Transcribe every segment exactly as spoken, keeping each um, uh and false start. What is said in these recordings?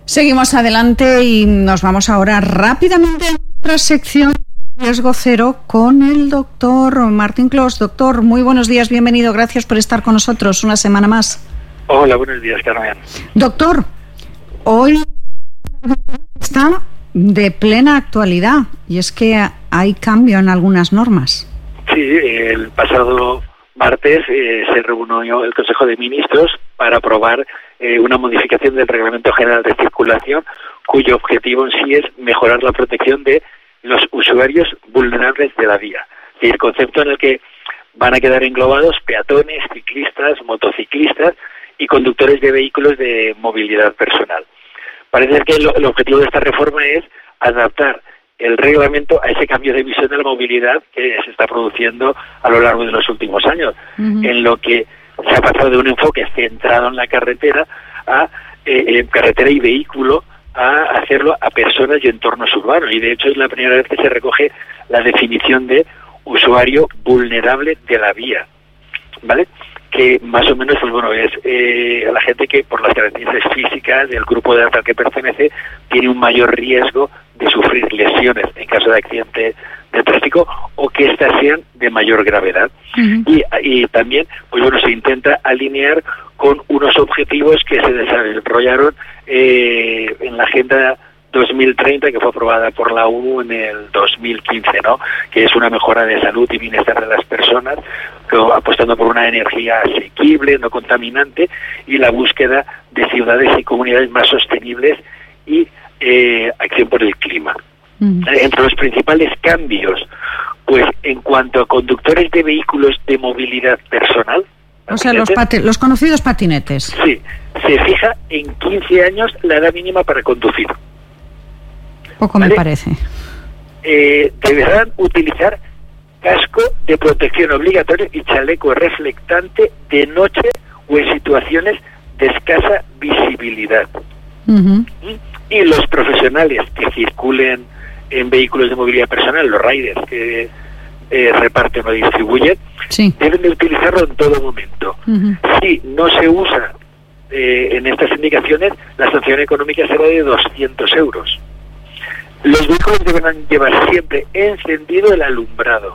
Seguimos adelante y nos vamos ahora rápidamente a nuestra sección Riesgo Cero con el doctor Martín Clos. Doctor, muy buenos días, bienvenido, gracias por estar con nosotros una semana más. Hola, buenos días, Carmen. Doctor, hoy está de plena actualidad y es que hay cambio en algunas normas. Sí, el pasado martes eh, se reunió el Consejo de Ministros para aprobar eh, una modificación del Reglamento General de Circulación, cuyo objetivo en sí es mejorar la protección de los usuarios vulnerables de la vía. Y el concepto en el que van a quedar englobados peatones, ciclistas, motociclistas y conductores de vehículos de movilidad personal. Parece que lo, el objetivo de esta reforma es adaptar el reglamento a ese cambio de visión de la movilidad que se está produciendo a lo largo de los últimos años, uh-huh. en lo que se ha pasado de un enfoque centrado en la carretera a eh, carretera y vehículo a hacerlo a personas y entornos urbanos. Y de hecho es la primera vez que se recoge la definición de usuario vulnerable de la vía, ¿vale? Que más o menos, pues bueno, es eh, a la gente que por las características físicas del grupo de edad al que pertenece tiene un mayor riesgo de sufrir lesiones en caso de accidente de tráfico o que éstas sean de mayor gravedad. Uh-huh. Y, y también, pues bueno, se intenta alinear con unos objetivos que se desarrollaron eh, en la Agenda dos mil treinta, que fue aprobada por la ONU en el dos mil quince, ¿no? Que es una mejora de salud y bienestar de las personas, apostando por una energía asequible, no contaminante, y la búsqueda de ciudades y comunidades más sostenibles y eh, acción por el clima. Mm. Entre los principales cambios, pues en cuanto a conductores de vehículos de movilidad personal, o sea, los, pati- los conocidos patinetes. Sí, se fija en quince años la edad mínima para conducir. Poco ¿Vale? me parece. Eh, deberán utilizar casco de protección obligatorio y chaleco reflectante de noche o en situaciones de escasa visibilidad. Uh-huh. Y los profesionales que circulen en vehículos de movilidad personal, los riders que eh, reparten o distribuyen, sí. deben de utilizarlo en todo momento. Uh-huh. Si no se usa eh, en estas indicaciones, la sanción económica será de doscientos euros. Los vehículos deberán llevar siempre encendido el alumbrado.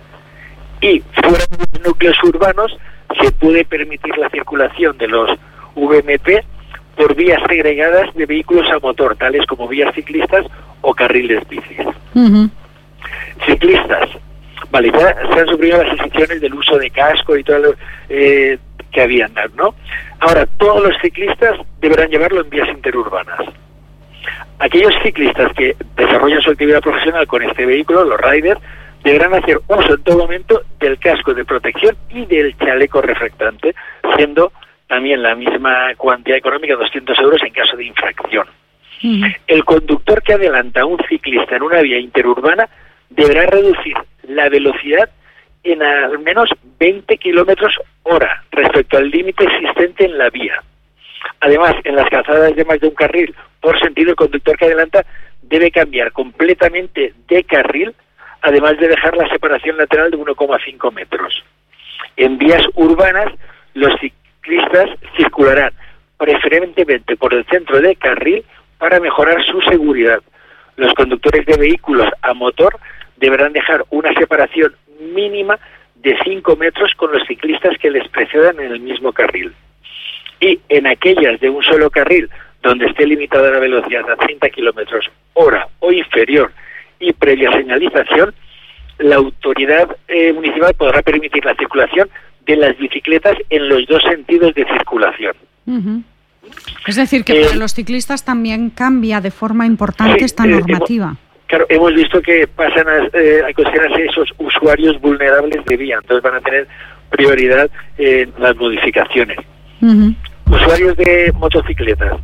Y fuera de los núcleos urbanos se puede permitir la circulación de los V M P por vías segregadas de vehículos a motor, tales como vías ciclistas o carriles bicis. Uh-huh. Ciclistas. Vale, ya se han suprimido las excepciones del uso de casco y todo lo eh, que habían, ¿no? Ahora, todos los ciclistas deberán llevarlo en vías interurbanas. Aquellos ciclistas que desarrollan su actividad profesional con este vehículo, los riders, deberán hacer uso en todo momento del casco de protección y del chaleco reflectante, siendo también la misma cuantía económica, doscientos euros en caso de infracción. Uh-huh. El conductor que adelanta a un ciclista en una vía interurbana deberá reducir la velocidad en al menos veinte kilómetros hora respecto al límite existente en la vía. Además, en las calzadas de más de un carril por sentido, el conductor que adelanta debe cambiar completamente de carril, además de dejar la separación lateral de uno coma cinco metros. En vías urbanas, los ciclistas circularán preferentemente por el centro de carril para mejorar su seguridad. Los conductores de vehículos a motor deberán dejar una separación mínima de cinco metros con los ciclistas que les precedan en el mismo carril. Y en aquellas de un solo carril, donde esté limitada la velocidad a treinta kilómetros hora o inferior y previa señalización, la autoridad eh, municipal podrá permitir la circulación de las bicicletas en los dos sentidos de circulación. Uh-huh. Es decir, que eh, para los ciclistas también cambia de forma importante sí, esta normativa. Eh, hemos, claro, hemos visto que pasan a, eh, a considerarse esos usuarios vulnerables de vía, entonces van a tener prioridad en las modificaciones. Uh-huh. Usuarios de motocicletas.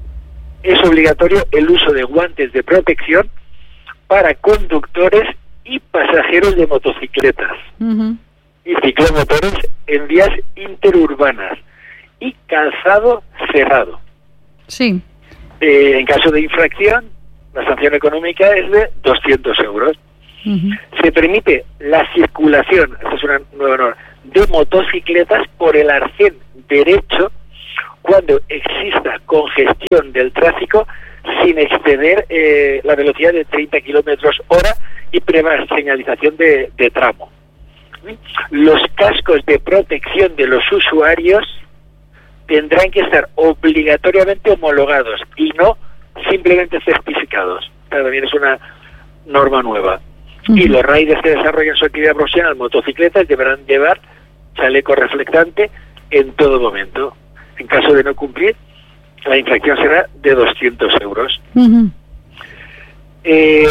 Es obligatorio el uso de guantes de protección para conductores y pasajeros de motocicletas uh-huh. y ciclomotores en vías interurbanas y calzado cerrado. Sí. Eh, en caso de infracción, la sanción económica es de doscientos euros. Uh-huh. Se permite la circulación, esta es una nueva norma, de motocicletas por el arcén derecho cuando exista congestión del tráfico sin exceder eh, la velocidad de treinta kilómetros hora y previa señalización de, de tramo. Los cascos de protección de los usuarios tendrán que estar obligatoriamente homologados y no simplemente certificados. También es una norma nueva. Uh-huh. Y los riders que desarrollen su actividad profesional, motocicletas, deberán llevar chaleco reflectante en todo momento. En caso de no cumplir, la infracción será de doscientos euros. Uh-huh. Eh,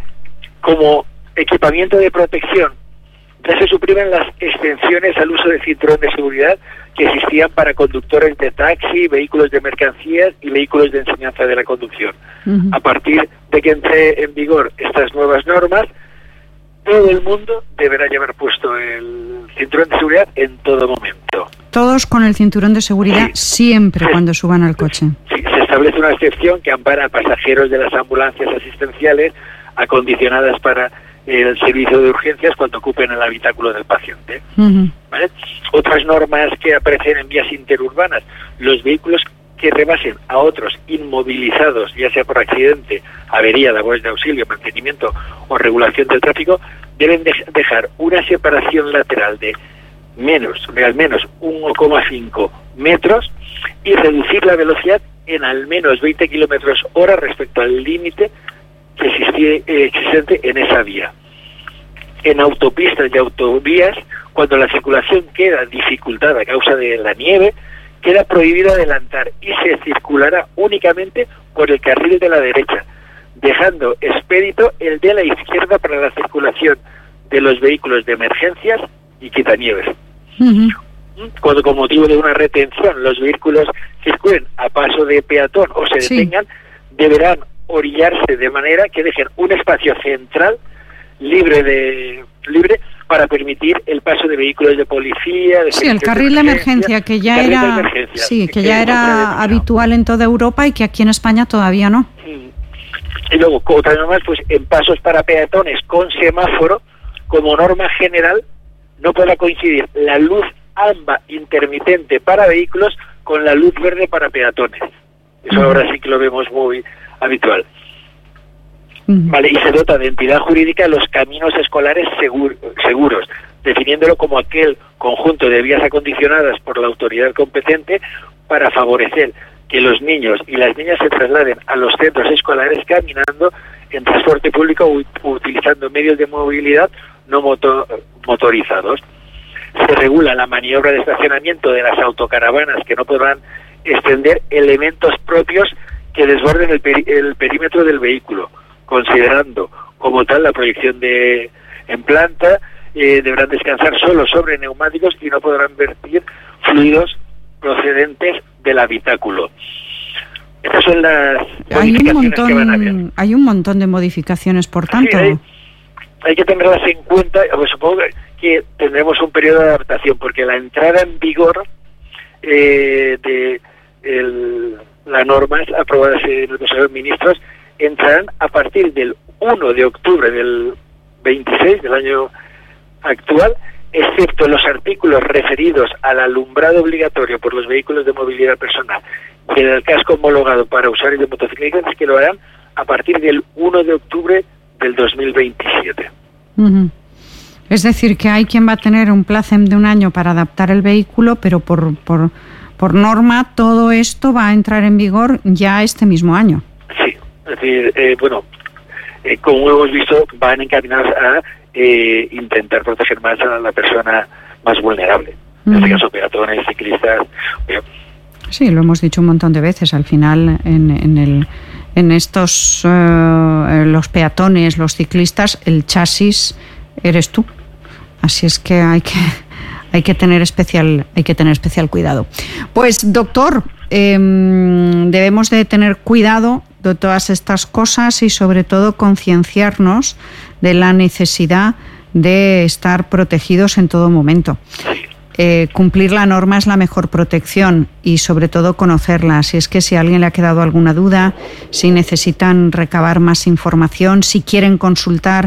como equipamiento de protección, ya se suprimen las extensiones al uso del cinturón de seguridad que existían para conductores de taxi, vehículos de mercancías y vehículos de enseñanza de la conducción. Uh-huh. A partir de que entre en vigor estas nuevas normas, todo el mundo deberá llevar puesto el cinturón de seguridad en todo momento. Todos con el cinturón de seguridad, sí, siempre sí, cuando suban al coche. Sí, se establece una excepción que ampara a pasajeros de las ambulancias asistenciales acondicionadas para el servicio de urgencias cuando ocupen el habitáculo del paciente. Uh-huh. ¿Vale? Otras normas que aparecen en vías interurbanas: los vehículos que rebasen a otros inmovilizados, ya sea por accidente, avería, labores de auxilio, mantenimiento o regulación del tráfico, deben de dejar una separación lateral de menos, de al menos uno coma cinco metros y reducir la velocidad en al menos veinte kilómetros hora respecto al límite que existie, eh, existente en esa vía. En autopistas y autovías, cuando la circulación queda dificultada a causa de la nieve, queda prohibido adelantar y se circulará únicamente por el carril de la derecha, dejando expedito el de la izquierda para la circulación de los vehículos de emergencias y quitanieves. Uh-huh. Cuando con motivo de una retención los vehículos circulen a paso de peatón o se detengan, sí, deberán orillarse de manera que dejen un espacio central libre de libre para permitir el paso de vehículos de policía, de sí, el carril de emergencia, que ya era sí, que, que ya era habitual en toda Europa y que aquí en España todavía no. Y luego, otra norma, pues en pasos para peatones con semáforo, como norma general, no podrá coincidir la luz amba intermitente para vehículos con la luz verde para peatones. Eso uh-huh. ahora sí que lo vemos muy habitual. Uh-huh. Vale, y se dota de entidad jurídica los caminos escolares segur, seguros, definiéndolo como aquel conjunto de vías acondicionadas por la autoridad competente para favorecer que los niños y las niñas se trasladen a los centros escolares caminando, en transporte público u utilizando medios de movilidad no moto motorizados. Se regula la maniobra de estacionamiento de las autocaravanas, que no podrán extender elementos propios que desborden el, peri el perímetro del vehículo, considerando como tal la proyección de en planta. Eh, deberán descansar solo sobre neumáticos y no podrán vertir fluidos procedentes del habitáculo. Estas son las hay un montón, que van a haber. Hay un montón de modificaciones, por tanto. Sí, hay, hay que tenerlas en cuenta. Pues supongo que tendremos un periodo de adaptación, porque la entrada en vigor eh, de el, las normas aprobadas en el Consejo de Ministros entrarán a partir del uno de octubre del veintiséis del año actual, excepto los artículos referidos al alumbrado obligatorio por los vehículos de movilidad personal y el casco homologado para usuarios de motocicletas, que lo harán a partir del uno de octubre del dos mil veintisiete. Uh-huh. Es decir, que hay quien va a tener un plazo de un año para adaptar el vehículo, pero por, por, por norma todo esto va a entrar en vigor ya este mismo año. Sí, es decir, eh, bueno, eh, como hemos visto, van encaminados a eh, intentar proteger más a la persona más vulnerable, en uh-huh. este caso peatones, ciclistas. Bueno. Sí, lo hemos dicho un montón de veces. Al final, en, en, el, en estos, uh, los peatones, los ciclistas, el chasis eres tú. Así es que hay que hay que tener especial hay que tener especial cuidado. Pues doctor, eh, debemos de tener cuidado de todas estas cosas y sobre todo concienciarnos de la necesidad de estar protegidos en todo momento. Eh, cumplir la norma es la mejor protección y sobre todo conocerla. Si es que si a alguien le ha quedado alguna duda, si necesitan recabar más información, si quieren consultar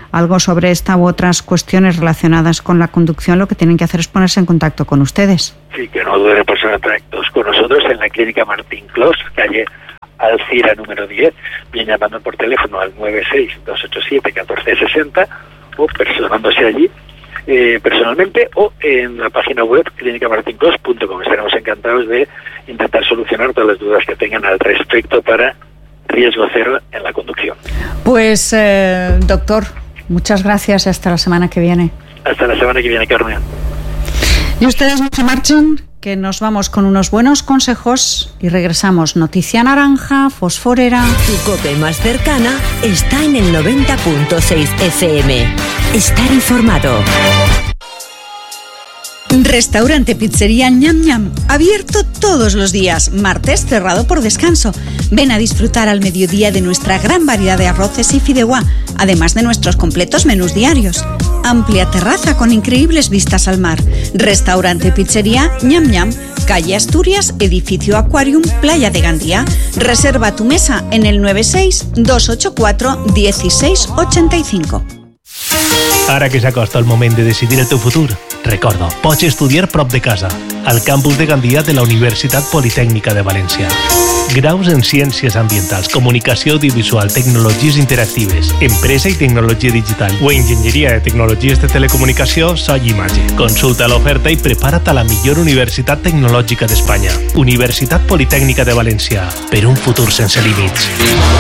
algo sobre esta u otras cuestiones relacionadas con la conducción, lo que tienen que hacer es ponerse en contacto con ustedes. Sí, que no duden en ponerse en contacto con nosotros en la clínica Martín Clos, calle Alcira número diez, bien llamando por teléfono al nueve seis dos ocho siete uno cuatro seis cero o personándose allí eh, personalmente o en la página web clínica martin clos punto com. Estaremos encantados de intentar solucionar todas las dudas que tengan al respecto para riesgo cero en la conducción. Pues, eh, doctor, muchas gracias y hasta la semana que viene. Hasta la semana que viene, Carmen. Y ustedes no se marchen, que nos vamos con unos buenos consejos y regresamos. Noticia naranja, fosforera. Tu COPE más cercana está en el noventa punto seis F M. Estar informado. Restaurante Pizzería Ñam Ñam, abierto todos los días, martes cerrado por descanso. Ven a disfrutar al mediodía de nuestra gran variedad de arroces y fideuá, además de nuestros completos menús diarios. Amplia terraza con increíbles vistas al mar. Restaurante Pizzería Ñam Ñam, calle Asturias, edificio Aquarium, Playa de Gandía. Reserva tu mesa en el nueve seis dos ocho cuatro uno seis ocho cinco. Ara que s'acosta el moment de decidir el teu futur, recorda, pots estudiar prop de casa, al campus de Gandia de la Universitat Politècnica de València. Graus en Ciències Ambientals, Comunicació Audiovisual, Tecnologies Interactives, Empresa i Tecnologia Digital o Enginyeria de Tecnologies de Telecomunicació, so i imatge. Consulta l'oferta i prepara't a la millor universitat tecnològica d'Espanya. Universitat Politècnica de València, per un futur sense límits.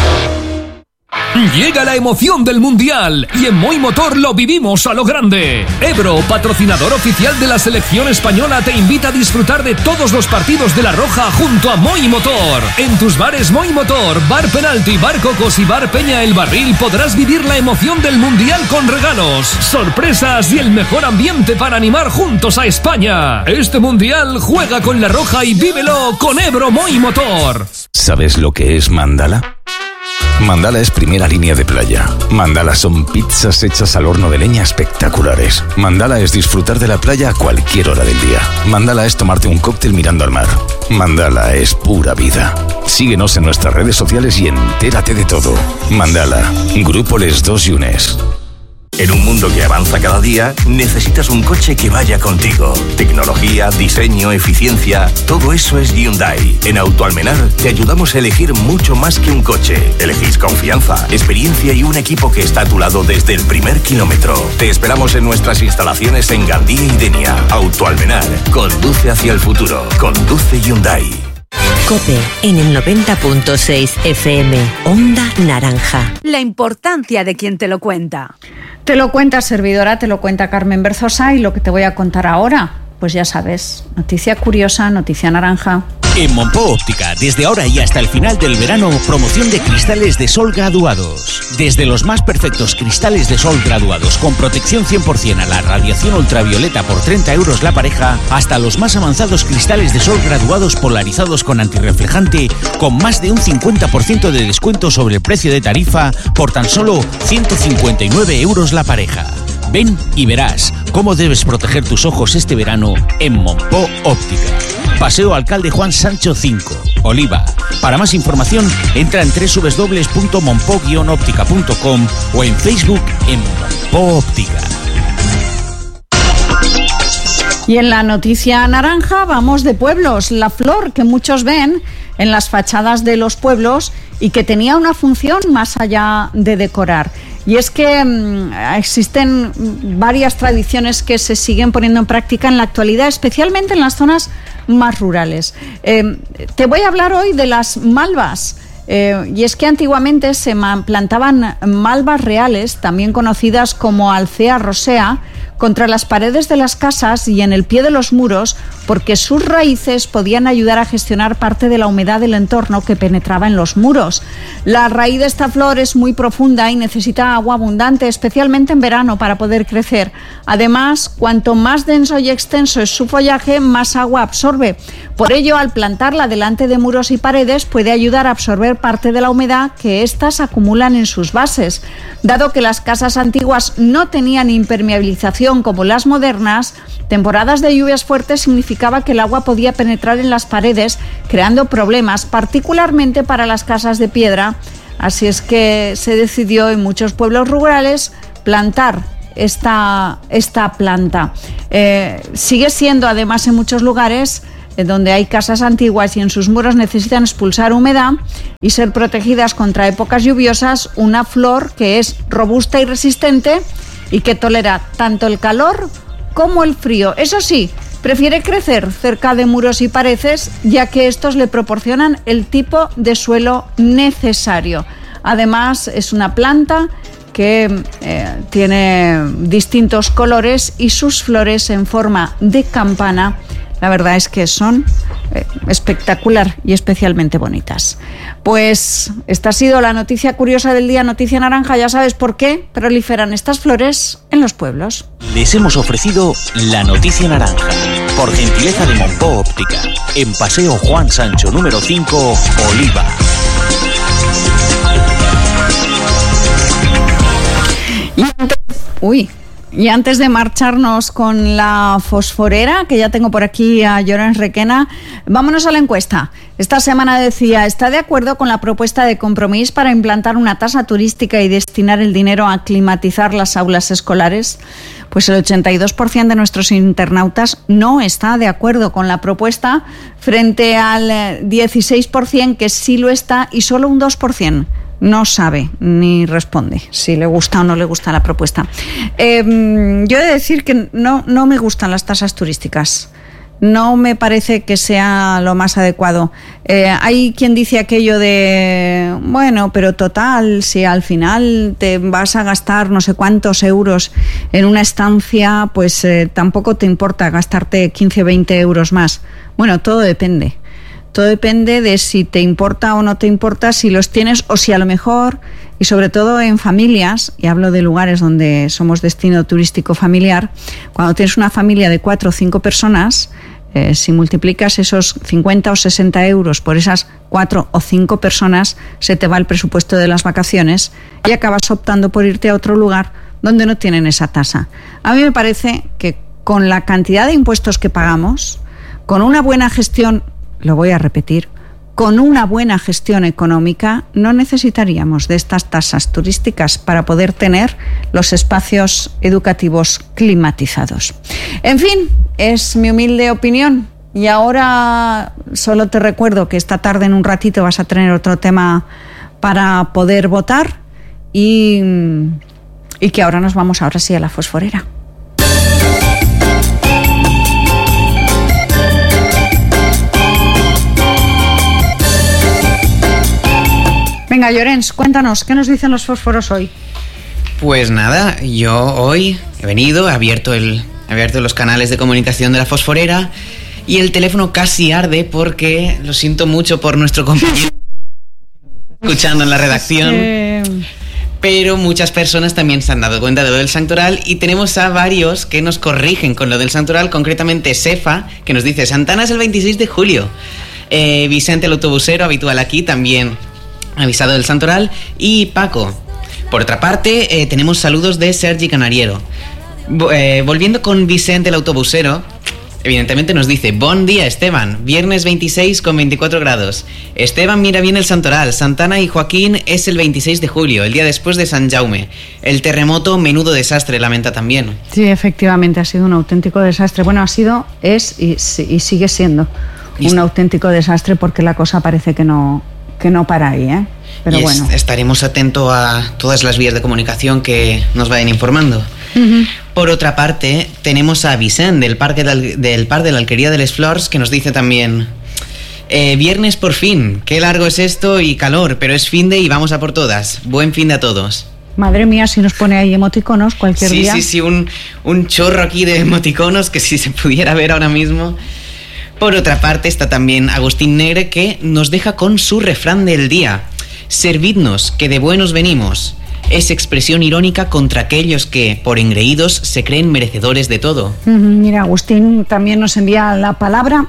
Llega la emoción del Mundial y en Moi Motor lo vivimos a lo grande. Ebro, patrocinador oficial de la selección española, te invita a disfrutar de todos los partidos de La Roja junto a Moi Motor. En tus bares Moi Motor, Bar Penalti, Bar Cocos y Bar Peña El Barril podrás vivir la emoción del Mundial con regalos, sorpresas y el mejor ambiente para animar juntos a España. Este Mundial juega con La Roja y vívelo con Ebro Moi Motor. ¿Sabes lo que es Mandala? Mandala es primera línea de playa. Mandala son pizzas hechas al horno de leña espectaculares. Mandala es disfrutar de la playa a cualquier hora del día. Mandala es tomarte un cóctel mirando al mar. Mandala es pura vida. Síguenos en nuestras redes sociales y entérate de todo. Mandala, Grupo Les Dos Yunes. En un mundo que avanza cada día, necesitas un coche que vaya contigo. Tecnología, diseño, eficiencia, todo eso es Hyundai. En Autoalmenar te ayudamos a elegir mucho más que un coche. Elegís confianza, experiencia y un equipo que está a tu lado desde el primer kilómetro. Te esperamos en nuestras instalaciones en Gandía y Denia. Autoalmenar, conduce hacia el futuro. Conduce Hyundai. COPE en el noventa punto seis F M, Onda Naranja. La importancia de quien te lo cuenta. Te lo cuenta servidora, te lo cuenta Carmen Berzosa, y lo que te voy a contar ahora, pues ya sabes, noticia curiosa, noticia naranja. En Monpó Óptica, desde ahora y hasta el final del verano, promoción de cristales de sol graduados. Desde los más perfectos cristales de sol graduados con protección cien por ciento a la radiación ultravioleta por treinta euros la pareja, hasta los más avanzados cristales de sol graduados polarizados con antirreflejante con más de un cincuenta por ciento de descuento sobre el precio de tarifa por tan solo ciento cincuenta y nueve euros la pareja. Ven y verás cómo debes proteger tus ojos este verano en Monpó Óptica. Paseo Alcalde Juan Sancho cinco, Oliva. Para más información, entra en doble u doble u doble u punto monpó guion óptica punto com o en Facebook en Monpó Óptica. Y en la noticia naranja vamos de pueblos. La flor que muchos ven en las fachadas de los pueblos y que tenía una función más allá de decorar. Y es que mmm, existen varias tradiciones que se siguen poniendo en práctica en la actualidad, especialmente en las zonas más rurales. Eh, te voy a hablar hoy de las malvas. Eh, y es que antiguamente se plantaban malvas reales, también conocidas como Alcea rosea, contra las paredes de las casas y en el pie de los muros, porque sus raíces podían ayudar a gestionar parte de la humedad del entorno que penetraba en los muros. La raíz de esta flor es muy profunda y necesita agua abundante, especialmente en verano, para poder crecer. Además, cuanto más denso y extenso es su follaje, más agua absorbe. Por ello, al plantarla delante de muros y paredes, puede ayudar a absorber parte de la humedad que éstas acumulan en sus bases. Dado que las casas antiguas no tenían impermeabilización como las modernas, temporadas de lluvias fuertes significaba que el agua podía penetrar en las paredes, creando problemas, particularmente para las casas de piedra. Así es que se decidió en muchos pueblos rurales plantar esta, esta planta. Eh, sigue siendo, además, en muchos lugares eh, donde hay casas antiguas y en sus muros necesitan expulsar humedad y ser protegidas contra épocas lluviosas, una flor que es robusta y resistente y que tolera tanto el calor como el frío. Eso sí, prefiere crecer cerca de muros y paredes, ya que estos le proporcionan el tipo de suelo necesario. Además, es una planta que eh, tiene distintos colores y sus flores en forma de campana, la verdad es que son eh, espectacular y especialmente bonitas. Pues esta ha sido la noticia curiosa del día, noticia naranja. Ya sabes por qué proliferan estas flores en los pueblos. Les hemos ofrecido la noticia naranja, por gentileza de Monpó Óptica, en Paseo Juan Sancho número cinco, Oliva. Y antes, uy, y antes de marcharnos con la fosforera, que ya tengo por aquí a Llorens Requena, vámonos a la encuesta. Esta semana decía, ¿está de acuerdo con la propuesta de Compromís para implantar una tasa turística y destinar el dinero a climatizar las aulas escolares? Pues el ochenta y dos por ciento de nuestros internautas no está de acuerdo con la propuesta, frente al dieciséis por ciento que sí lo está y solo un dos por ciento no sabe ni responde si le gusta o no le gusta la propuesta. Eh, yo he de decir que no, no me gustan las tasas turísticas. No me parece que sea lo más adecuado. Eh, hay quien dice aquello de, bueno, pero total, si al final te vas a gastar no sé cuántos euros en una estancia, pues eh, tampoco te importa gastarte quince o veinte euros más. Bueno, todo depende. Todo depende de si te importa o no te importa, si los tienes o si a lo mejor, y sobre todo en familias, y hablo de lugares donde somos destino turístico familiar, cuando tienes una familia de cuatro o cinco personas, eh, si multiplicas esos cincuenta o sesenta euros por esas cuatro o cinco personas, se te va el presupuesto de las vacaciones y acabas optando por irte a otro lugar donde no tienen esa tasa. A mí me parece que con la cantidad de impuestos que pagamos, con una buena gestión, lo voy a repetir, con una buena gestión económica no necesitaríamos de estas tasas turísticas para poder tener los espacios educativos climatizados. En fin, es mi humilde opinión. Y ahora solo te recuerdo que esta tarde en un ratito vas a tener otro tema para poder votar y, y que ahora nos vamos ahora sí a la fosforera. Venga, Llorens, cuéntanos, ¿qué nos dicen los fósforos hoy? Pues nada, yo hoy he venido, he abierto, el, he abierto los canales de comunicación de la fosforera y el teléfono casi arde porque lo siento mucho por nuestro compañero escuchando en la redacción. Sí. Pero muchas personas también se han dado cuenta de lo del santoral y tenemos a varios que nos corrigen con lo del santoral, concretamente Sefa, que nos dice Santana es el veintiséis de julio. Eh, Vicente el autobusero, habitual aquí, también avisado del santoral, y Paco. Por otra parte, eh, tenemos saludos de Sergi Canariero. Bo- eh, volviendo con Vicente el autobusero, evidentemente nos dice: Bon día, Esteban, viernes veintiséis con veinticuatro grados. Esteban mira bien el santoral. Santana y Joaquín es el veintiséis de julio, el día después de San Jaume. El terremoto, menudo desastre, lamenta también. Sí, efectivamente, ha sido un auténtico desastre. Bueno, ha sido, es y, y sigue siendo un y auténtico desastre porque la cosa parece que no... que no para ahí, ¿eh? Pero y bueno. Es, estaremos atentos a todas las vías de comunicación que nos vayan informando. Uh-huh. Por otra parte, tenemos a Vicente del Parque del, del Parc de la Alquería de les Flors, que nos dice también: eh, viernes por fin, qué largo es esto y calor, pero es fin de y vamos a por todas. Buen fin de a todos. Madre mía, si nos pone ahí emoticonos cualquier sí, día. Sí, sí, sí, un, un chorro aquí de emoticonos que si se pudiera ver ahora mismo. Por otra parte está también Agustín Negre, que nos deja con su refrán del día: servidnos, que de buenos venimos. Es expresión irónica contra aquellos que, por engreídos, se creen merecedores de todo. Uh-huh. Mira, Agustín también nos envía la palabra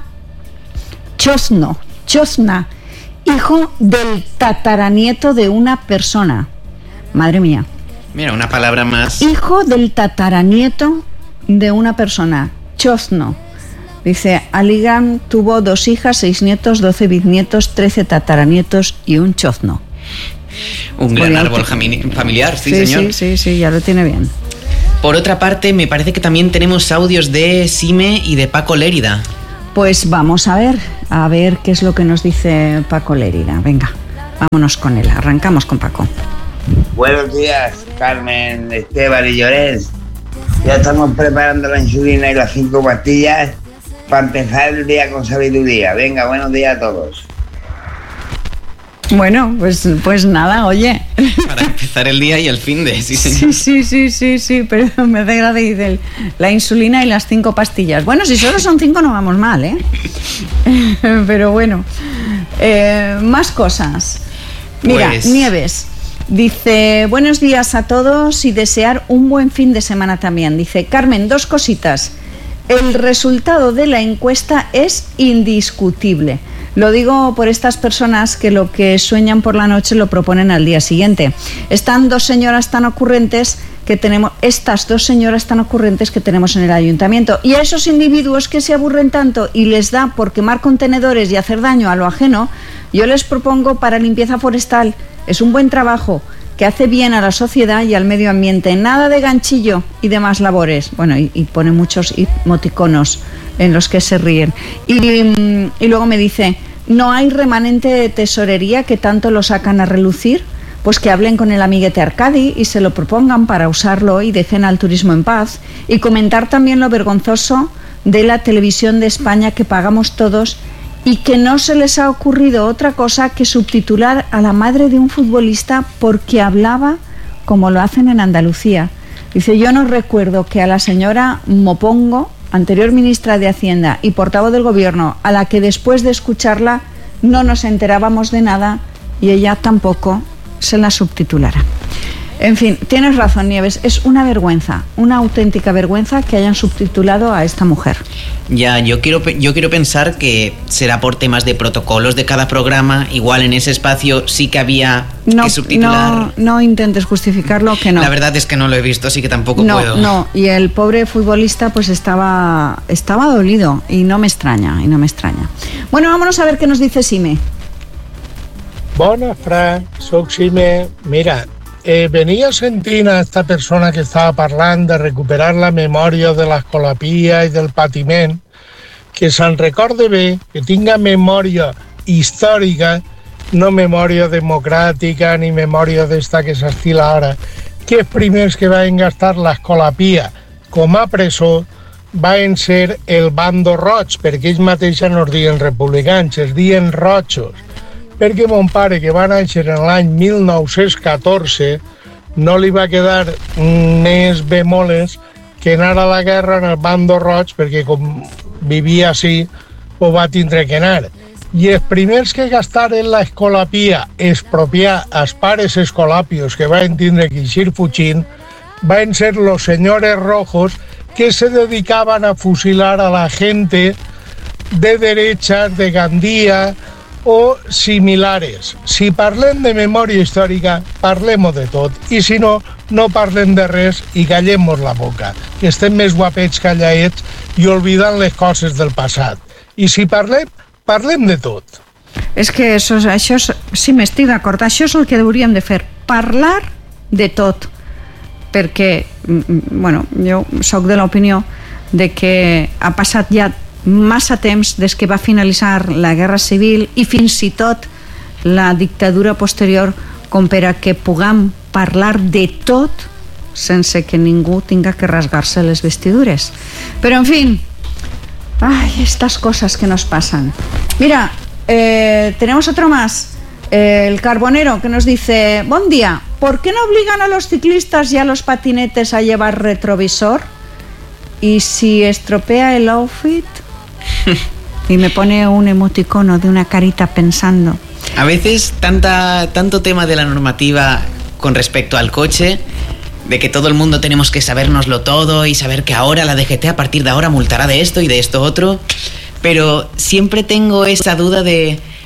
chosno, chosna, hijo del tataranieto de una persona. Madre mía. Mira, una palabra más. Hijo del tataranieto de una persona, chosno. Dice, Aligan tuvo dos hijas, seis nietos, doce bisnietos, trece tataranietos y un chozno. Un gran árbol familiar, sí, sí, señor. Sí, sí, sí, ya lo tiene bien. Por otra parte, me parece que también tenemos audios de Sime y de Paco Lérida. Pues vamos a ver, a ver qué es lo que nos dice Paco Lérida. Venga, vámonos con él, arrancamos con Paco. Buenos días, Carmen, Esteban y Llorens. Ya estamos preparando la insulina y las cinco pastillas para empezar el día con sabiduría. Venga, buenos días a todos. Bueno, pues, pues nada, oye. Para empezar el día y el fin de, sí, señor. Sí, sí, sí, sí, sí, pero me hace gracia, dice, la insulina y las cinco pastillas. Bueno, si solo son cinco no vamos mal, ¿eh? Pero bueno, eh, más cosas. Mira, pues... Nieves dice, buenos días a todos y desear un buen fin de semana también. Dice, Carmen, dos cositas. El resultado de la encuesta es indiscutible. Lo digo por estas personas que lo que sueñan por la noche lo proponen al día siguiente. Están dos señoras tan ocurrentes que tenemos, estas dos señoras tan ocurrentes que tenemos en el ayuntamiento. Y a esos individuos que se aburren tanto y les da por quemar contenedores y hacer daño a lo ajeno, yo les propongo para limpieza forestal. Es un buen trabajo que hace bien a la sociedad y al medio ambiente. Nada de ganchillo y demás labores. Bueno, y, y pone muchos emoticonos en los que se ríen. Y, y luego me dice, ¿no hay remanente de tesorería que tanto lo sacan a relucir? Pues que hablen con el amiguete Arcadi y se lo propongan para usarlo y dejen al turismo en paz. Y comentar también lo vergonzoso de la televisión de España que pagamos todos y que no se les ha ocurrido otra cosa que subtitular a la madre de un futbolista porque hablaba como lo hacen en Andalucía. Dice, yo no recuerdo que a la señora Mopongo, anterior ministra de Hacienda y portavoz del Gobierno, a la que después de escucharla no nos enterábamos de nada y ella tampoco se la subtitulara. En fin, tienes razón, Nieves, es una vergüenza, una auténtica vergüenza que hayan subtitulado a esta mujer. Ya, yo quiero, yo quiero pensar que será por temas de protocolos de cada programa, igual en ese espacio sí que había no, que subtitular. No, no intentes justificarlo, que no. La verdad es que no lo he visto, así que tampoco no, puedo. No, y el pobre futbolista pues estaba, estaba dolido y no me extraña, y no me extraña. Bueno, vámonos a ver qué nos dice Sime. Bona, Fran, soc Sime. Mira, Eh, venia sentint a esta persona que estava parlant de recuperar la memòria de l'escolapia i del patiment, que se'n recorde bé, que tinga memòria històrica, no memòria democràtica ni memòria d'esta que s'estila ara, que els primers que van gastar l'escolapia com a presó van ser el bando roig, perquè ells mateixos no es diuen republicans, es diuen rojos. Perquè mon pare, que va néixer en l'any mil nou-cents catorze, no li va quedar més bemoles que anar a la guerra en el bando roig, perquè com vivia així, ho va tindre que anar. I els primers que gastaren l'escolapia, expropiar els pares escolapios que van tindre que eixir fugint, van ser los señores rojos que se dedicaban a fusilar a la gente de derechas, de Gandía, o similares. Si parlem de memòria històrica, parlem de tot, i si no, no parlem de res i callem-nos la boca, que estem més guapets callaets i oblidant les coses del passat. I si parlem, parlem de tot. És que això, això és, sí, m'estic d'acord, això és el que hauríem de fer, parlar de tot, perquè, bueno, jo sóc de l'opinió de que ha passat ja massa temps des que va finalitzar la Guerra Civil i fins i tot la dictadura posterior com per a que puguem parlar de tot sense que ningú tinga que rasgar-se les vestidures. Però en fin, ay, estas cosas que nos pasan. Mira, eh, tenemos otro más, eh, el Carbonero, que nos dice, buen día, ¿por qué no obligan a los ciclistas y a los patinetes a llevar retrovisor? Y si estropea el outfit... Y me pone un emoticono de una carita pensando. A veces tanta, tanto tema de la normativa con respecto al coche, de que todo el mundo tenemos que sabérnoslo todo y saber que ahora la D G T a partir de ahora multará de esto y de esto otro, pero siempre tengo esa duda de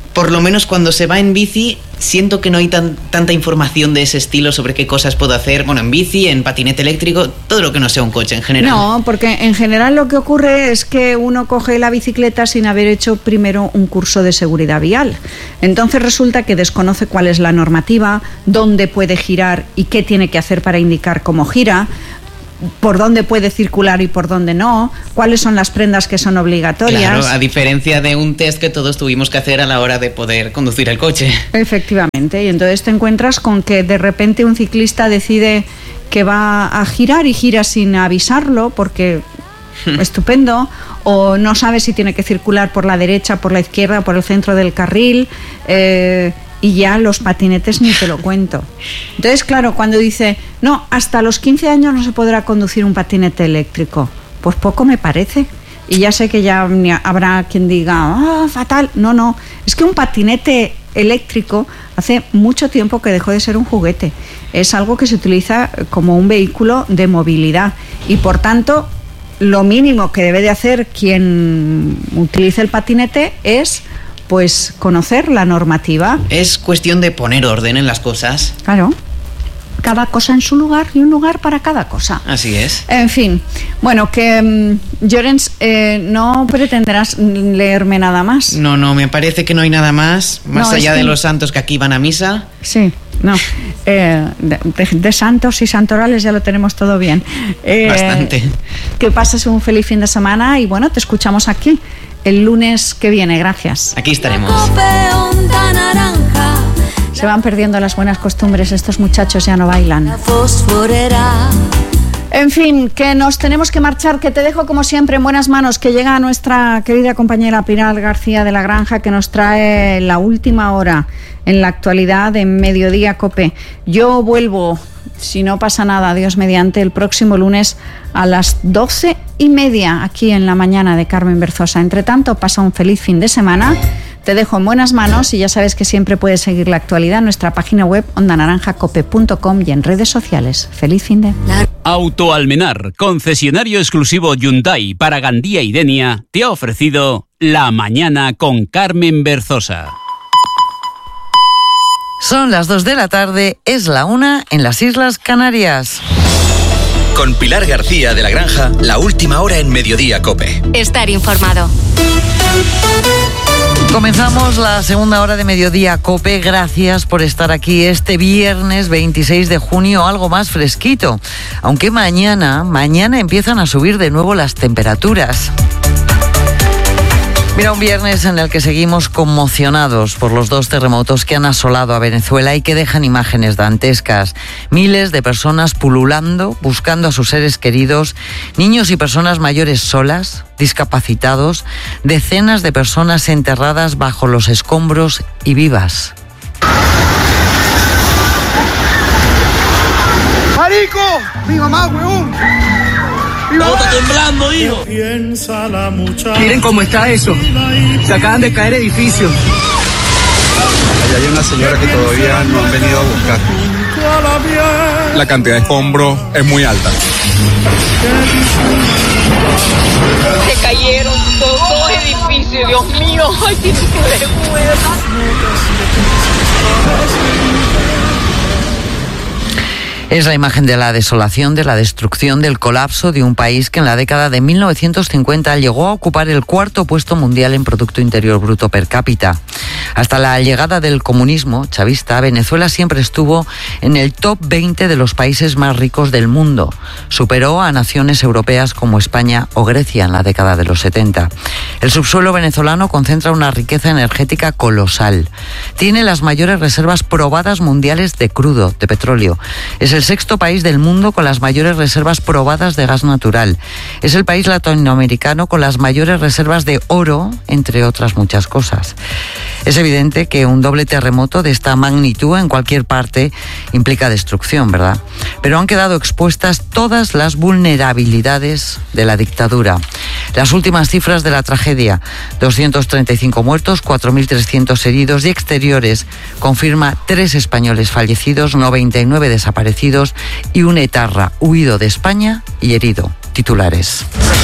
por lo menos cuando se va en bici, siento que no hay tan, tanta información de ese estilo sobre qué cosas puedo hacer. Bueno, en bici, en patinete eléctrico, todo lo que no sea un coche en general. No, porque en general lo que ocurre es que uno coge la bicicleta sin haber hecho primero un curso de seguridad vial. Entonces resulta que desconoce cuál es la normativa, dónde puede girar y qué tiene que hacer para indicar cómo gira, por dónde puede circular y por dónde no, cuáles son las prendas que son obligatorias. Claro, a diferencia de un test que todos tuvimos que hacer a la hora de poder conducir el coche. Efectivamente, y entonces te encuentras con que de repente un ciclista decide que va a girar y gira sin avisarlo porque estupendo, o no sabe si tiene que circular por la derecha, por la izquierda, por el centro del carril, eh, y ya los patinetes ni te lo cuento. Entonces, claro, cuando dice, no, hasta los quince años no se podrá conducir un patinete eléctrico, pues poco me parece. Y ya sé que ya habrá quien diga, ah, fatal. No, no, es que un patinete eléctrico hace mucho tiempo que dejó de ser un juguete. Es algo que se utiliza como un vehículo de movilidad y, por tanto, lo mínimo que debe de hacer quien utilice el patinete es pues conocer la normativa. Es cuestión de poner orden en las cosas. Claro, cada cosa en su lugar y un lugar para cada cosa. Así es. En fin, bueno, que um, Llorens, eh, ¿no pretenderás leerme nada más? No, no, me parece que no hay nada más, más no, allá es que... de los santos que aquí van a misa. Sí, no, eh, de, de, de santos y santorales ya lo tenemos todo bien. Eh, Bastante. Que pases un feliz fin de semana y bueno, te escuchamos aquí el lunes que viene. Gracias. Aquí estaremos. Se van perdiendo las buenas costumbres, estos muchachos ya no bailan. En fin, que nos tenemos que marchar, que te dejo como siempre en buenas manos, que llega nuestra querida compañera Pilar García de la Granja, que nos trae la última hora en la actualidad en Mediodía COPE. Yo vuelvo, si no pasa nada, Dios mediante, el próximo lunes a las doce y media aquí en la mañana de Carmen Berzosa. Entre tanto, pasa un feliz fin de semana. Te dejo en buenas manos y ya sabes que siempre puedes seguir la actualidad en nuestra página web onda naranja cope punto com y en redes sociales. Feliz fin de... Auto Almenar, concesionario exclusivo Hyundai para Gandía y Denia, te ha ofrecido La Mañana con Carmen Berzosa. Son las dos de la tarde, es la una en las Islas Canarias. Con Pilar García de la Granja, la última hora en Mediodía COPE. Estar informado. Comenzamos la segunda hora de Mediodía COPE. Gracias por estar aquí este viernes veintiséis de junio, algo más fresquito. Aunque mañana, mañana empiezan a subir de nuevo las temperaturas. Mira, un viernes en el que seguimos conmocionados por los dos terremotos que han asolado a Venezuela y que dejan imágenes dantescas. Miles de personas pululando, buscando a sus seres queridos, niños y personas mayores solas, discapacitados, decenas de personas enterradas bajo los escombros y vivas. ¡Marico! ¡Mi mamá, huevón! ¿Cómo está temblando, hijo? Miren cómo está eso. Se acaban de caer edificios. Allá hay una señora que todavía no han venido a buscar. La cantidad de escombros es muy alta. Se cayeron dos edificios, Dios mío. Ay, qué vergüenza. Es la imagen de la desolación, de la destrucción, del colapso de un país que en la década de mil novecientos cincuenta llegó a ocupar el cuarto puesto mundial en Producto Interior Bruto per cápita. Hasta la llegada del comunismo chavista, Venezuela siempre estuvo en el top veinte de los países más ricos del mundo. Superó a naciones europeas como España o Grecia en la década de los setenta. El subsuelo venezolano concentra una riqueza energética colosal. Tiene las mayores reservas probadas mundiales de crudo, de petróleo. Es el sexto país del mundo con las mayores reservas probadas de gas natural. Es el país latinoamericano con las mayores reservas de oro, entre otras muchas cosas. Es evidente que un doble terremoto de esta magnitud en cualquier parte implica destrucción, ¿verdad? Pero han quedado expuestas todas las vulnerabilidades de la dictadura. Las últimas cifras de la tragedia, doscientos treinta y cinco muertos, cuatro mil trescientos heridos y exteriores, confirma tres españoles fallecidos, noventa y nueve desaparecidos y un etarra huido de España y herido. Titulares.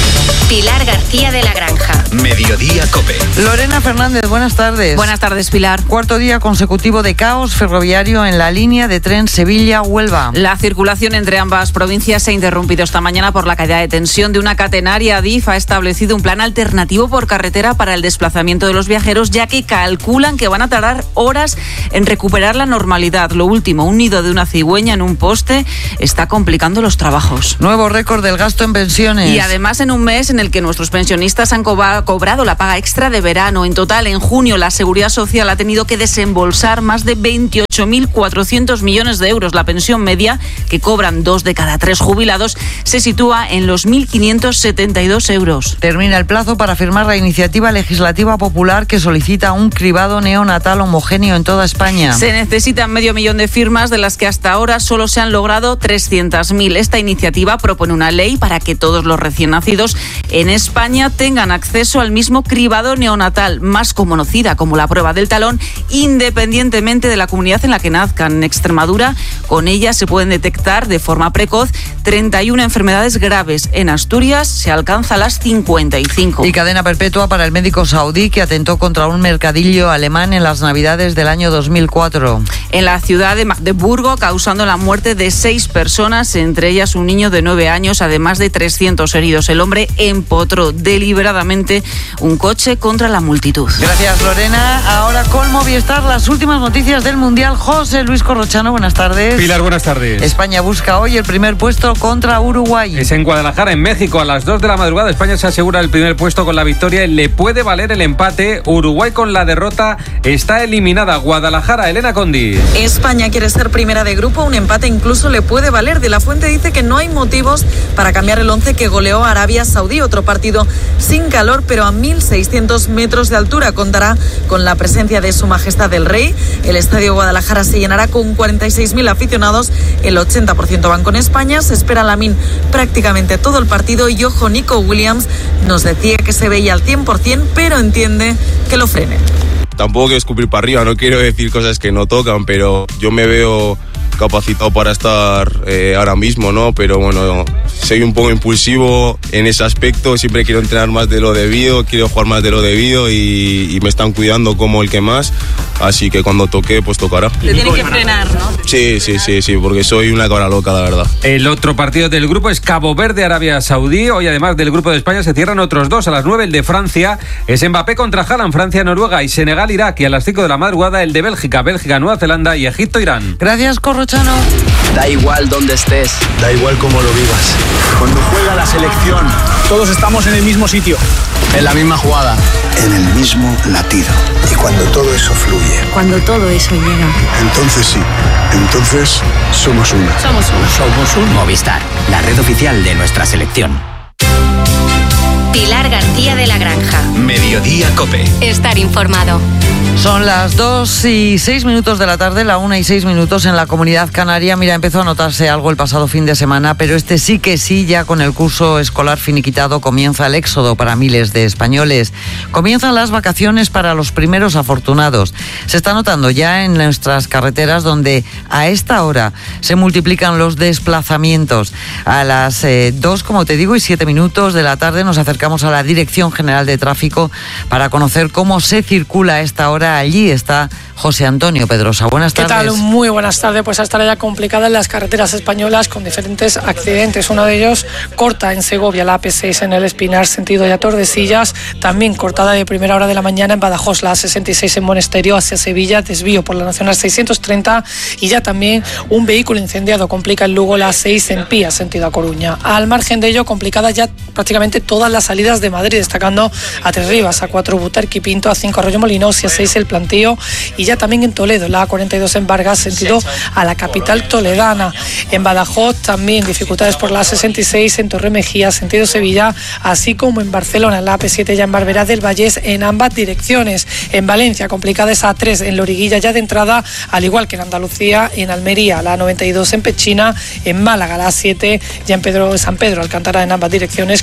Pilar García de la Granja. Mediodía COPE. Lorena Fernández, buenas tardes. Buenas tardes, Pilar. Cuarto día consecutivo de caos ferroviario en la línea de tren Sevilla-Huelva. La circulación entre ambas provincias se ha interrumpido esta mañana por la caída de tensión de una catenaria. Adif ha establecido un plan alternativo por carretera para el desplazamiento de los viajeros, ya que calculan que van a tardar horas en recuperar la normalidad. Lo último, un nido de una cigüeña en un poste está complicando los trabajos. Nuevo récord del gasto en pensiones. Y además en un mes en el que nuestros pensionistas han cobrado la paga extra de verano. En total, en junio, la Seguridad Social ha tenido que desembolsar más de veintiocho mil cuatrocientos millones de euros. La pensión media, que cobran dos de cada tres jubilados, se sitúa en los mil quinientos setenta y dos euros. Termina el plazo para firmar la iniciativa legislativa popular que solicita un cribado neonatal homogéneo en toda España. Se necesitan medio millón de firmas, de las que hasta ahora solo se han logrado trescientas mil. Esta iniciativa propone una ley para que todos los recién nacidos en España tengan acceso al mismo cribado neonatal, más conocida como la prueba del talón, independientemente de la comunidad en la que nazcan. En Extremadura, con ella se pueden detectar de forma precoz treinta y una enfermedades graves. En Asturias se alcanza las cincuenta y cinco. Y cadena perpetua para el médico saudí que atentó contra un mercadillo alemán en las Navidades del año dos mil cuatro. En la ciudad de Magdeburgo, causando la muerte de seis personas, entre ellas un niño de nueve años, además de trescientos heridos. El hombre empotró deliberadamente un coche contra la multitud. Gracias, Lorena. Ahora con Movistar, las últimas noticias del Mundial. José Luis Corrochano, buenas tardes. Pilar, buenas tardes. España busca hoy el primer puesto contra Uruguay. Es en Guadalajara, en México, a las dos de la madrugada. España se asegura el primer puesto con la victoria y le puede valer el empate. Uruguay con la derrota está eliminada. Guadalajara, Elena Condi. España quiere ser primera de grupo, un empate incluso le puede valer. De la Fuente dice que no hay motivos para cambiar el once que goleó a Arabia Saudí. Otro partido sin calor, pero a mil seiscientos metros de altura. Contará con la presencia de Su Majestad el Rey. El Estadio Guadalajara se llenará con cuarenta y seis mil aficionados. El ochenta por ciento van con España. Se espera Lamine prácticamente todo el partido. Y ojo, Nico Williams nos decía que se veía al cien por ciento, pero entiende que lo frenen. Tampoco quiero escupir para arriba, no quiero decir cosas que no tocan, pero yo me veo capacitado para estar eh, ahora mismo, ¿no? Pero bueno, soy un poco impulsivo en ese aspecto, siempre quiero entrenar más de lo debido, quiero jugar más de lo debido y, y me están cuidando como el que más, así que cuando toque, pues tocará. Te tienen que frenar, ¿no? Sí, sí, sí, sí, porque soy una cabra loca, la verdad. El otro partido del grupo es Cabo Verde, Arabia Saudí. Hoy, además del grupo de España, se cierran otros dos. A las nueve, el de Francia es Mbappé contra Haaland, Francia, Noruega y Senegal, Irak. Y a las cinco de la madrugada, el de Bélgica, Bélgica, Nueva Zelanda y Egipto, Irán. Gracias, Corrochano. Da igual dónde estés, da igual cómo lo vivas. Cuando juega la selección, todos estamos en el mismo sitio, en la misma jugada, en el mismo latido. Y cuando todo eso fluye, cuando todo eso llega, entonces sí, entonces somos uno. Somos uno. Somos uno. Movistar, la red oficial de nuestra selección. Pilar García de la Granja. Mediodía COPE. Estar informado. Son las dos y seis minutos de la tarde, la una y seis minutos en la Comunidad Canaria. Mira, empezó a notarse algo el pasado fin de semana, pero este sí que sí, ya con el curso escolar finiquitado, comienza el éxodo para miles de españoles. Comienzan las vacaciones para los primeros afortunados. Se está notando ya en nuestras carreteras, donde a esta hora se multiplican los desplazamientos. A las eh, dos, como te digo, y siete minutos de la tarde nos acercamos a la Dirección General de Tráfico para conocer cómo se circula a esta hora. Allí está José Antonio Pedrosa. Buenas tardes. ¿Qué tal? Muy buenas tardes. Pues hasta ahora ya complicada en las carreteras españolas con diferentes accidentes. Uno de ellos corta en Segovia, la A P seis en el Espinar, sentido de Tordesillas. También cortada de primera hora de la mañana en Badajoz, la A sesenta y seis en Monesterio hacia Sevilla, desvío por la Nacional seiscientos treinta. Y ya también un vehículo incendiado complica en Lugo, la A seis en Pía, sentido a Coruña. Al margen de ello, complicada ya prácticamente todas las salidas de Madrid, destacando a Tres Rivas, a cuatro Butarque y Pinto, a cinco Arroyomolinos y a seis el Plantío. Y ya también en Toledo, la A cuarenta y dos en Vargas, sentido a la capital toledana. En Badajoz también dificultades por la A sesenta y seis en Torremejía, sentido Sevilla, así como en Barcelona, la A P siete ya en Barberá del Vallés en ambas direcciones. En Valencia, complicada esa A tres en Loriguilla ya de entrada, al igual que en Andalucía, en Almería, la A noventa y dos en Pechina, en Málaga, la A siete ya en Pedro San Pedro Alcántara en ambas direcciones,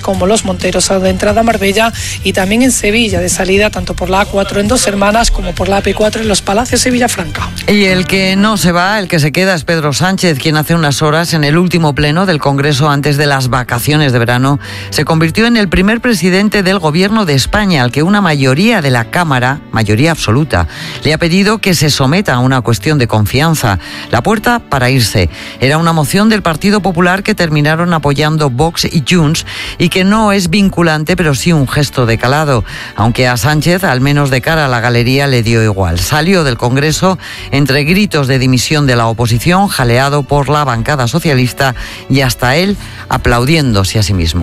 como Los Monteros de entrada a Marbella y también en Sevilla de salida tanto por la A cuatro en Dos Hermanas como por la A P cuatro en Los Palacios y Villafranca. Y el que no se va, el que se queda es Pedro Sánchez, quien hace unas horas en el último pleno del Congreso antes de las vacaciones de verano se convirtió en el primer presidente del Gobierno de España al que una mayoría de la Cámara, mayoría absoluta, le ha pedido que se someta a una cuestión de confianza. La puerta para irse. Era una moción del Partido Popular que terminaron apoyando Vox y Junts y que no es vinculante, pero sí un gesto de calado, aunque a Sánchez, al menos de cara a la galería, le dio igual. Salió del Congreso entre gritos de dimisión de la oposición, jaleado por la bancada socialista y hasta él aplaudiéndose a sí mismo.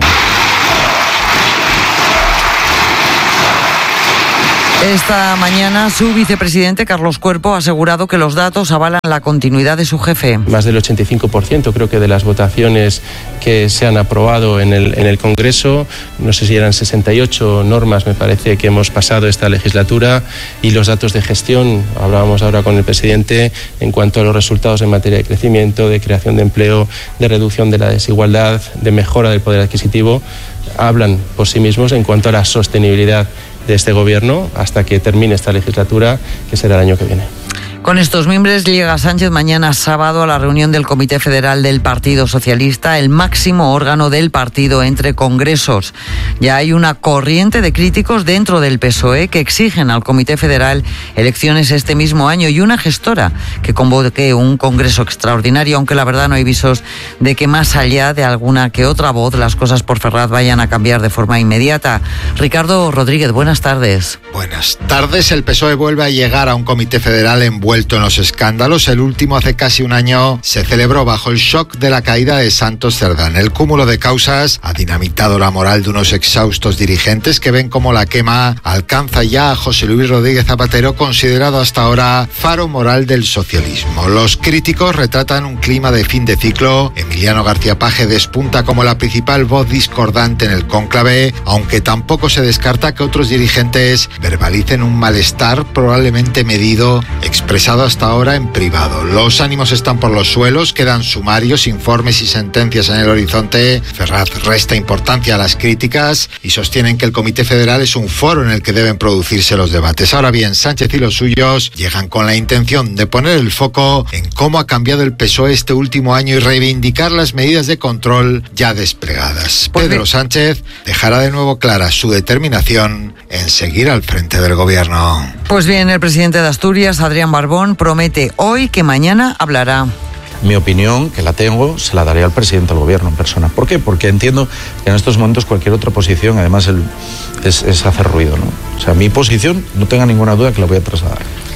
Esta mañana su vicepresidente Carlos Cuerpo ha asegurado que los datos avalan la continuidad de su jefe. Más del ochenta y cinco por ciento creo que de las votaciones que se han aprobado en el, en el Congreso, no sé si eran sesenta y ocho normas me parece que hemos pasado esta legislatura, y los datos de gestión, hablábamos ahora con el presidente en cuanto a los resultados en materia de crecimiento, de creación de empleo, de reducción de la desigualdad, de mejora del poder adquisitivo, hablan por sí mismos en cuanto a la sostenibilidad de este gobierno hasta que termine esta legislatura, que será el año que viene. Con estos mimbres llega Sánchez mañana sábado a la reunión del Comité Federal del Partido Socialista, el máximo órgano del partido entre congresos. Ya hay una corriente de críticos dentro del P S O E que exigen al Comité Federal elecciones este mismo año y una gestora que convoque un congreso extraordinario, aunque la verdad no hay visos de que más allá de alguna que otra voz las cosas por Ferraz vayan a cambiar de forma inmediata. Ricardo Rodríguez, buenas tardes. Buenas tardes. El P S O E vuelve a llegar a un Comité Federal envuelto en los escándalos. El último hace casi un año se celebró bajo el shock de la caída de Santos Cerdán. El cúmulo de causas ha dinamitado la moral de unos exhaustos dirigentes que ven cómo la quema alcanza ya a José Luis Rodríguez Zapatero, considerado hasta ahora faro moral del socialismo. Los críticos retratan un clima de fin de ciclo. Emiliano García Paje despunta como la principal voz discordante en el cónclave, aunque tampoco se descarta que otros dirigentes verbalicen un malestar probablemente medido, expresado hasta ahora en privado. Los ánimos están por los suelos, quedan sumarios, informes y sentencias en el horizonte. Ferraz resta importancia a las críticas y sostienen que el Comité Federal es un foro en el que deben producirse los debates. Ahora bien, Sánchez y los suyos llegan con la intención de poner el foco en cómo ha cambiado el P S O E este último año y reivindicar las medidas de control ya desplegadas. Pues Pedro Sánchez dejará de nuevo clara su determinación en seguir al frente del gobierno. Pues bien, el presidente de Asturias, Adrián Barbón, promete hoy que mañana hablará. Mi opinión, que la tengo, se la daré al presidente del gobierno en persona. ¿Por qué? Porque entiendo que en estos momentos cualquier otra posición, además, el, es, es hacer ruido, ¿no? O sea, mi posición, no tenga ninguna duda que la voy a trasladar.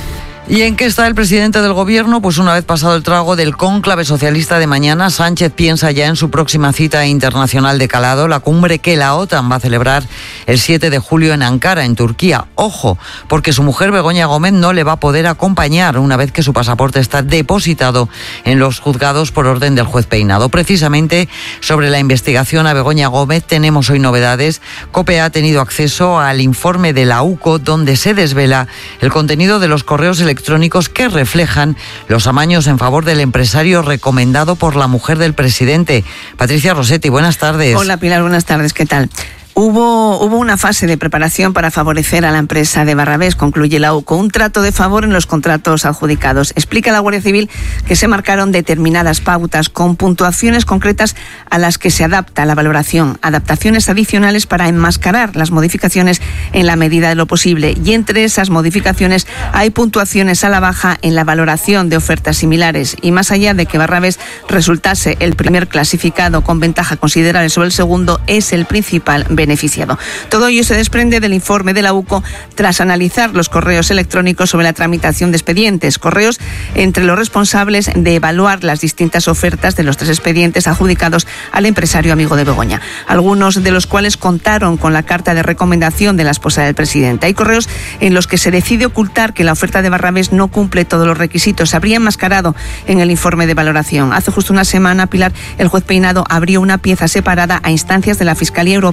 ¿Y en qué está el presidente del gobierno? Pues una vez pasado el trago del cónclave socialista de mañana, Sánchez piensa ya en su próxima cita internacional de calado, la cumbre que la OTAN va a celebrar el siete de julio en Ankara, en Turquía. Ojo, porque su mujer Begoña Gómez no le va a poder acompañar una vez que su pasaporte está depositado en los juzgados por orden del juez Peinado. Precisamente sobre la investigación a Begoña Gómez tenemos hoy novedades. COPE ha tenido acceso al informe de la U C O, donde se desvela el contenido de los correos electrónicos electrónicos que reflejan los amaños en favor del empresario recomendado por la mujer del presidente. Patricia Rossetti, buenas tardes. Hola Pilar, buenas tardes, ¿qué tal? Hubo, hubo una fase de preparación para favorecer a la empresa de Barrabés, concluye la U C O, un trato de favor en los contratos adjudicados. Explica la Guardia Civil que se marcaron determinadas pautas con puntuaciones concretas a las que se adapta la valoración, adaptaciones adicionales para enmascarar las modificaciones en la medida de lo posible. Y entre esas modificaciones hay puntuaciones a la baja en la valoración de ofertas similares. Y más allá de que Barrabés resultase el primer clasificado con ventaja considerable sobre el segundo, es el principal beneficiado. beneficiado. Todo ello se desprende del informe de la U C O tras analizar los correos electrónicos sobre la tramitación de expedientes, correos entre los responsables de evaluar las distintas ofertas de los tres expedientes adjudicados al empresario amigo de Begoña, algunos de los cuales contaron con la carta de recomendación de la esposa del presidente. Hay correos en los que se decide ocultar que la oferta de Barrabés no cumple todos los requisitos. Se habría enmascarado en el informe de valoración. Hace justo una semana, Pilar, el juez Peinado abrió una pieza separada a instancias de la Fiscalía Europea por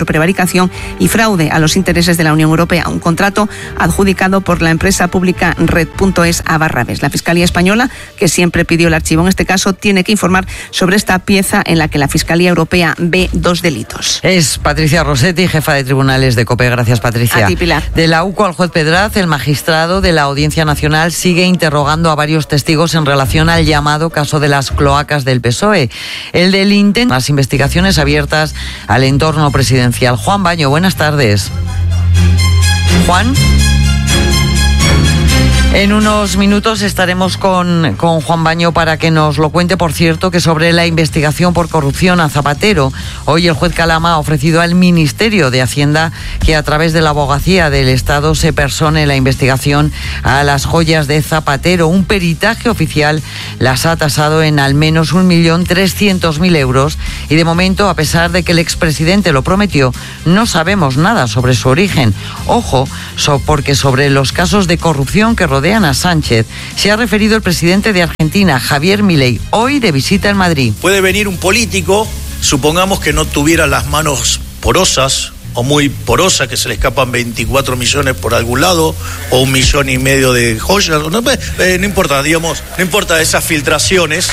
prevaricación y fraude a los intereses de la Unión Europea. Un contrato adjudicado por la empresa pública Red punto es a Barrabés. La Fiscalía Española, que siempre pidió el archivo en este caso, tiene que informar sobre esta pieza en la que la Fiscalía Europea ve dos delitos. Es Patricia Rossetti, jefa de tribunales de COPE. Gracias, Patricia. A ti, Pilar. De la UCO al juez Pedraz, el magistrado de la Audiencia Nacional sigue interrogando a varios testigos en relación al llamado caso de las cloacas del P S O E. El del intento, las investigaciones abiertas al entorno presidencial. Juan Baño, buenas tardes. Juan. En unos minutos estaremos con, con Juan Baño para que nos lo cuente. Por cierto, que sobre la investigación por corrupción a Zapatero, hoy el juez Calama ha ofrecido al Ministerio de Hacienda que a través de la Abogacía del Estado se persone la investigación a las joyas de Zapatero. Un peritaje oficial las ha tasado en al menos un millón trescientos mil euros y de momento, a pesar de que el expresidente lo prometió, no sabemos nada sobre su origen. Ojo, so, porque sobre los casos de corrupción que rodean a Sánchez se ha referido el presidente de Argentina, Javier Milei, hoy de visita en Madrid. Puede venir un político, supongamos que no tuviera las manos porosas o muy porosas, que se le escapan veinticuatro millones por algún lado o un millón y medio de joyas, no, eh, no importa, digamos, no importa esas filtraciones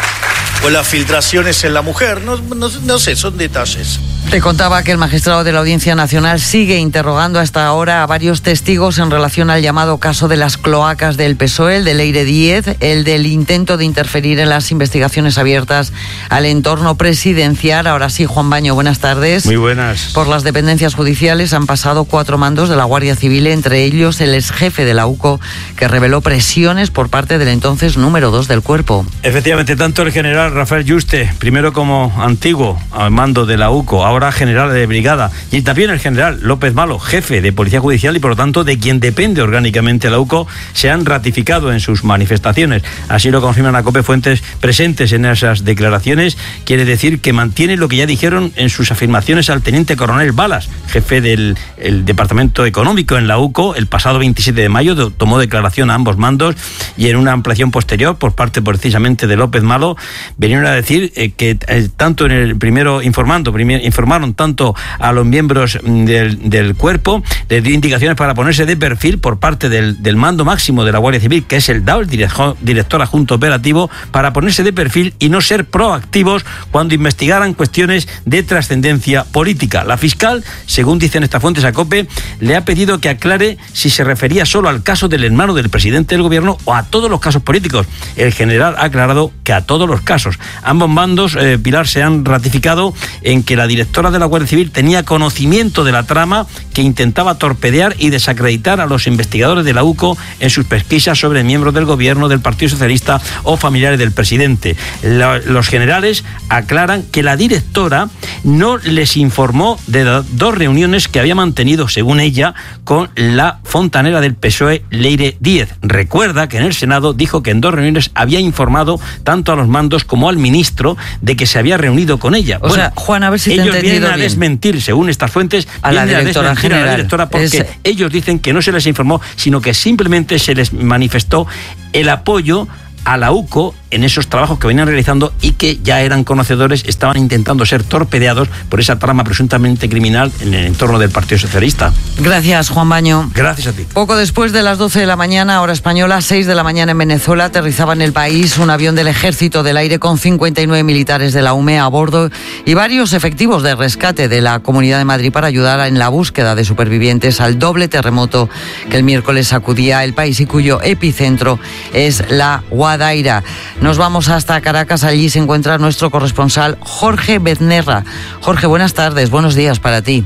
o las filtraciones en la mujer, no, no, no sé, son detalles. Te contaba que el magistrado de la Audiencia Nacional sigue interrogando hasta ahora a varios testigos en relación al llamado caso de las cloacas del P S O E, el de Leire Díez, el del intento de interferir en las investigaciones abiertas al entorno presidencial. Ahora sí, Juan Baño, buenas tardes. Muy buenas. Por las dependencias judiciales han pasado cuatro mandos de la Guardia Civil, entre ellos el exjefe de la UCO, que reveló presiones por parte del entonces número dos del cuerpo. Efectivamente, tanto el general Rafael Yuste, primero como antiguo al mando de la UCO, ahora general de brigada, y también el general López Malo, jefe de Policía Judicial y por lo tanto de quien depende orgánicamente la UCO, se han ratificado en sus manifestaciones. Así lo confirman a COPE fuentes presentes en esas declaraciones. Quiere decir que mantienen lo que ya dijeron en sus afirmaciones al teniente coronel Balas, jefe del el Departamento Económico en la UCO. El pasado veintisiete de mayo tomó declaración a ambos mandos y en una ampliación posterior por parte precisamente de López Malo vinieron a decir eh, que eh, tanto en el primero informando, primer, informaron tanto a los miembros del, del cuerpo, les dio indicaciones para ponerse de perfil por parte del, del mando máximo de la Guardia Civil, que es el D A O, el director, director adjunto operativo, para ponerse de perfil y no ser proactivos cuando investigaran cuestiones de trascendencia política. La fiscal, según dicen estas fuentes a COPE, le ha pedido que aclare si se refería solo al caso del hermano del presidente del gobierno o a todos los casos políticos. El general ha aclarado que a todos los casos. Ambos mandos, eh, Pilar, se han ratificado en que la directora de la Guardia Civil tenía conocimiento de la trama que intentaba torpedear y desacreditar a los investigadores de la UCO en sus pesquisas sobre miembros del gobierno, del Partido Socialista o familiares del presidente. La, los generales aclaran que la directora no les informó de la, dos reuniones que había mantenido, según ella, con la fontanera del P S O E, Leire Díez. Recuerda que en el Senado dijo que en dos reuniones había informado tanto a los mandos como al ministro de que se había reunido con ella. O bueno, sea, Juan, a ver si te he entendido vienen a bien. desmentir, según estas fuentes, a la directora a general. A la directora porque es... ellos dicen que no se les informó, sino que simplemente se les manifestó el apoyo a la UCO en esos trabajos que venían realizando y que ya eran conocedores, estaban intentando ser torpedeados por esa trama presuntamente criminal en el entorno del Partido Socialista. Gracias, Juan Baño. Gracias a ti. Poco después de las doce de la mañana, hora española, seis de la mañana en Venezuela, aterrizaba en el país un avión del Ejército del Aire con cincuenta y nueve militares de la U M E a bordo y varios efectivos de rescate de la Comunidad de Madrid para ayudar en la búsqueda de supervivientes al doble terremoto que el miércoles sacudía el país y cuyo epicentro es la Guadaira. Nos vamos hasta Caracas, allí se encuentra nuestro corresponsal Jorge Beznerra. Jorge, buenas tardes, buenos días para ti.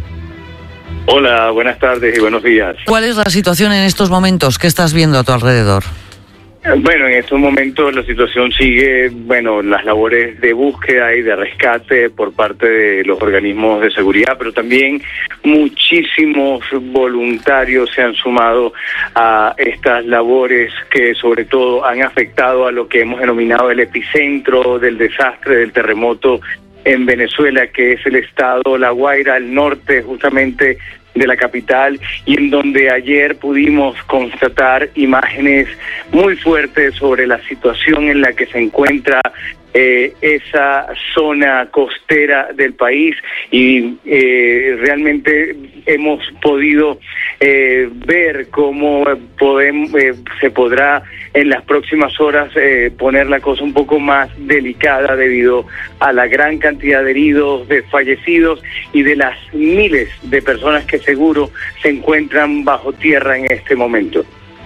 Hola, buenas tardes y buenos días. ¿Cuál es la situación en estos momentos? ¿Qué estás viendo a tu alrededor? Bueno, en estos momentos la situación sigue, bueno, las labores de búsqueda y de rescate por parte de los organismos de seguridad, pero también muchísimos voluntarios se han sumado a estas labores que sobre todo han afectado a lo que hemos denominado el epicentro del desastre del terremoto en Venezuela, que es el estado La Guaira, al norte justamente de la capital, y en donde ayer pudimos constatar imágenes muy fuertes sobre la situación en la que se encuentra eh, esa zona costera del país y eh, realmente hemos podido eh, ver cómo podemos, eh, se podrá en las próximas horas eh, poner la cosa un poco más delicada debido a la gran cantidad de heridos, de fallecidos y de las miles de personas que seguro se encuentran bajo tierra en este momento.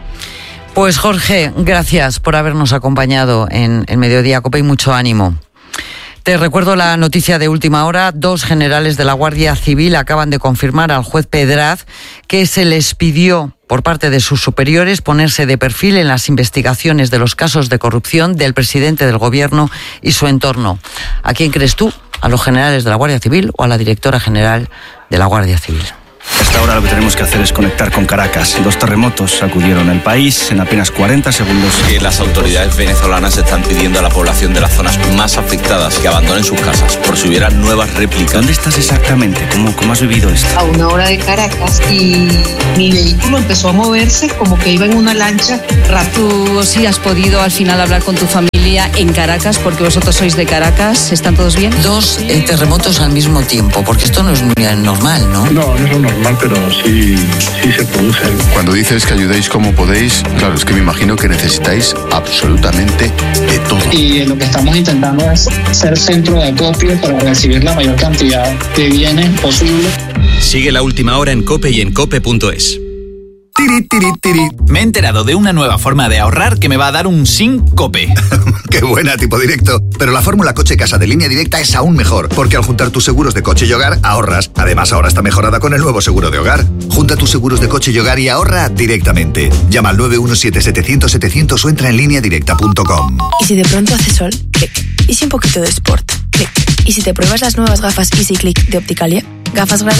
Pues Jorge, gracias por habernos acompañado en, en Mediodía Cope y mucho ánimo. Te recuerdo la noticia de última hora. Dos generales de la Guardia Civil acaban de confirmar al juez Pedraz que se les pidió por parte de sus superiores ponerse de perfil en las investigaciones de los casos de corrupción del presidente del Gobierno y su entorno. ¿A quién crees tú? ¿A los generales de la Guardia Civil o a la directora general de la Guardia Civil? Hasta ahora lo que tenemos que hacer es conectar con Caracas. Dos terremotos sacudieron el país en apenas cuarenta segundos. Que las autoridades venezolanas están pidiendo a la población de las zonas más afectadas que abandonen sus casas por si hubiera nuevas réplicas. ¿Dónde estás exactamente? ¿Cómo, cómo has vivido esto? A una hora de Caracas y mi vehículo empezó a moverse como que iba en una lancha rápido. ¿Tú sí has podido al final hablar con tu familia en Caracas? Porque vosotros sois de Caracas. ¿Están todos bien? Dos eh, terremotos al mismo tiempo, porque esto no es muy normal, ¿no? No, no es lo normal, pero sí, sí se producen. Cuando dices que ayudéis como podéis, claro, es que me imagino que necesitáis absolutamente de todo. Y lo que estamos intentando es ser centro de acopio para recibir la mayor cantidad de bienes posible. Sigue La Última Hora en COPE y en cope punto es. Tiri, tiri, tiri. Me he enterado de una nueva forma de ahorrar que me va a dar un Sincope. ¡Qué buena, tipo directo! Pero la fórmula coche-casa de Línea Directa es aún mejor, porque al juntar tus seguros de coche y hogar, ahorras. Además, ahora está mejorada con el nuevo seguro de hogar. Junta tus seguros de coche y hogar y ahorra directamente. Llama al nueve uno siete setecientos setecientos o entra en línea directa punto com. ¿Y si de pronto hace sol? Clic. ¿Y si un poquito de sport? Clic. ¿Y si te pruebas las nuevas gafas Easy Click de Opticalia? Gafas graduadas